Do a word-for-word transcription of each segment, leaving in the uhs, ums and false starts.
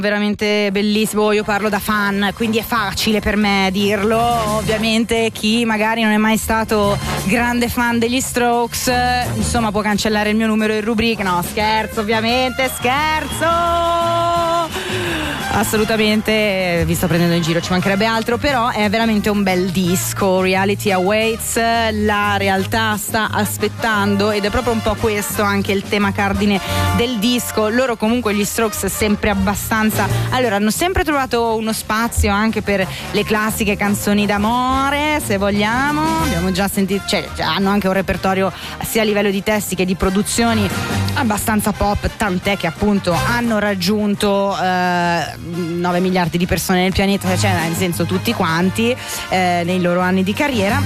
veramente bellissimo. Io parlo da fan, quindi è facile per me dirlo. Ovviamente chi magari non è mai stato grande fan degli Strokes, insomma, può cancellare il mio numero in rubrica. No, scherzo, ovviamente, scherzo. Assolutamente, vi sto prendendo in giro, ci mancherebbe altro, però è veramente un bel disco. Reality awaits, la realtà sta aspettando, ed è proprio un po' questo anche il tema cardine del disco. Loro comunque, gli Strokes, sempre abbastanza, allora hanno sempre trovato uno spazio anche per le classiche canzoni d'amore, se vogliamo. Abbiamo già sentito, cioè hanno anche un repertorio sia a livello di testi che di produzioni abbastanza pop, tant'è che appunto hanno raggiunto eh, nove miliardi di persone nel pianeta, cioè nel senso tutti quanti eh, nei loro anni di carriera,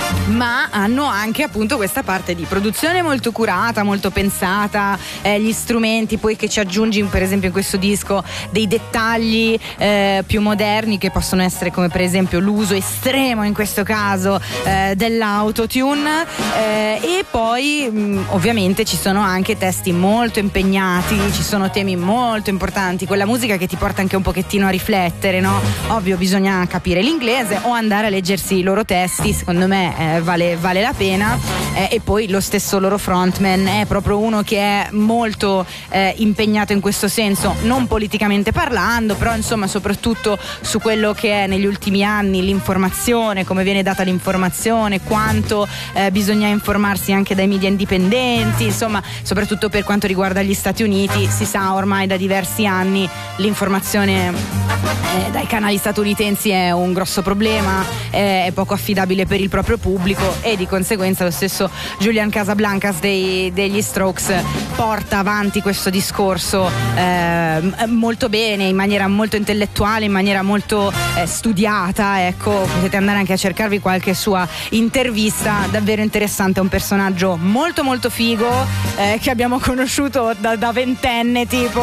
ma hanno anche appunto questa parte di produzione molto curata, molto pensata, eh, gli strumenti poi che ci aggiungi per esempio in questo disco, dei dettagli eh, più moderni che possono essere come per esempio l'uso estremo in questo caso eh, dell'autotune eh, e poi mh, ovviamente ci sono anche testi molto impegnati, ci sono temi molto importanti, quella musica che ti porta anche un pochettino a riflettere, no? Ovvio, bisogna capire l'inglese o andare a leggersi i loro testi, secondo me eh, vale, vale la pena eh, e poi lo stesso loro frontman è proprio uno che è molto eh, impegnato in questo senso, non politicamente parlando, però insomma soprattutto su quello che è negli ultimi anni l'informazione, come viene data l'informazione, quanto eh, bisogna informarsi anche dai media indipendenti, insomma soprattutto per quanto riguarda gli Stati Uniti. Si sa ormai da diversi anni l'informazione eh, dai canali statunitensi è un grosso problema, eh, è poco affidabile per il proprio pubblico e di conseguenza lo stesso Julian Casablancas dei, degli Strokes porta avanti questo discorso eh, molto bene, in maniera molto intellettuale, in maniera molto eh, studiata. Ecco, potete andare anche a cercarvi qualche sua intervista davvero interessante. È un personaggio molto molto figo eh, che abbiamo conosciuto da, da ventenne tipo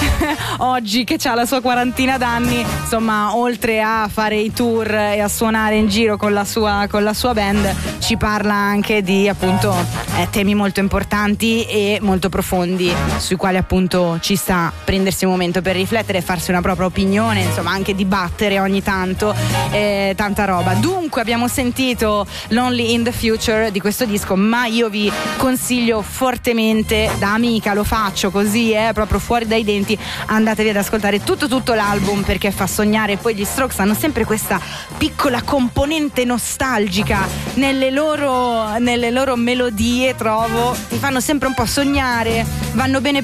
oggi che ha la sua quarantina d'anni, insomma, oltre a fare i tour e a suonare in giro con la sua, con la sua band, ci parla anche di appunto eh, temi molto importanti e molto profondi, sui quali appunto ci sta prendersi un momento per riflettere e farsi una propria opinione, insomma anche dibattere ogni tanto, eh, tanta roba. Dunque abbiamo sentito Lonely in the Future di questo disco, ma io vi consiglio fortemente, da amica lo faccio così, eh, proprio fuori dai denti, andatevi ad ascoltare tutto tutto l'album perché fa sognare. Poi gli Strokes hanno sempre questa piccola componente nostalgica nelle loro, nelle loro melodie, trovo, ti fanno sempre un po' sognare, vanno bene